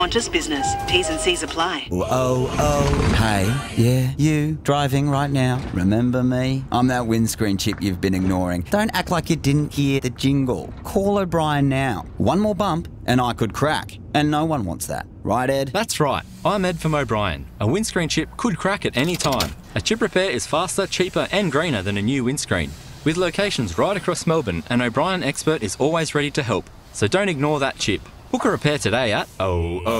Qantas Business. T's and C's apply. Hey, yeah, you, driving right now. Remember me? I'm that windscreen chip you've been ignoring. Don't act like you didn't hear the jingle. Call O'Brien now. One more bump and I could crack. And no one wants that. Right, Ed? That's right. I'm Ed from O'Brien. A windscreen chip could crack at any time. A chip repair is faster, cheaper and greener than a new windscreen. With locations right across Melbourne, an O'Brien expert is always ready to help. So don't ignore that chip. Book a repair today at